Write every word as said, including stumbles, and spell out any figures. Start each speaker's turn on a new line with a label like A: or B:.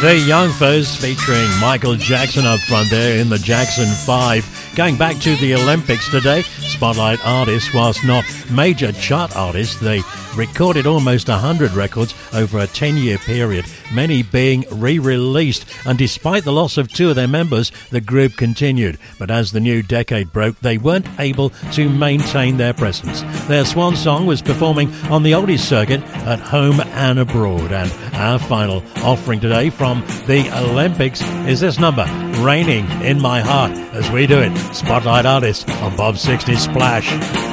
A: The Young Foes featuring Michael Jackson up front there in the Jackson five. Going back to the Olympics today, Spotlight artists, whilst not major chart artists, they recorded almost one hundred records over a ten-year period, many being re-released. And despite the loss of two of their members, the group continued. But as the new decade broke, they weren't able to maintain their presence. Their swan song was performing on the oldies circuit at home and abroad. And our final offering today from the Olympics is this number, Raining in My Heart, as we do it, Spotlight artists on Bob sixty's Splash.